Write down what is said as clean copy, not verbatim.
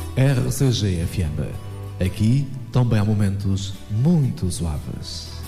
RCG FM. Aqui também há momentos muito suaves.